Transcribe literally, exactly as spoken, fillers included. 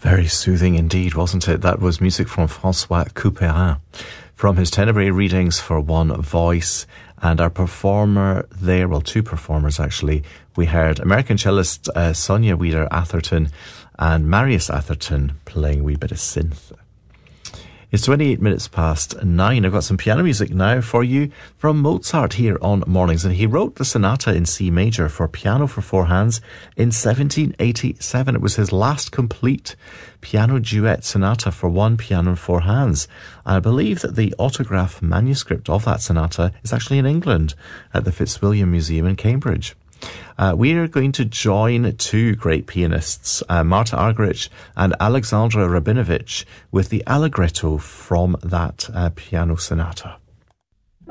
Very soothing indeed, wasn't it? That was music from François Couperin from his Tenebrae readings for one voice. And our performer there, well, two performers actually, we heard American cellist uh, Sonia Wheeler Atherton and Marius Atherton playing a wee bit of synth. It's twenty-eight minutes past nine. I've got some piano music now for you from Mozart here on Mornings. And he wrote the sonata in C major for piano for four hands in seventeen eighty-seven. It was his last complete piano duet sonata for one piano and four hands. I believe that the autograph manuscript of that sonata is actually in England at the Fitzwilliam Museum in Cambridge. Uh, we are going to join two great pianists, uh, Marta Argerich and Alexandra Rabinovich, with the Allegretto from that uh, piano sonata.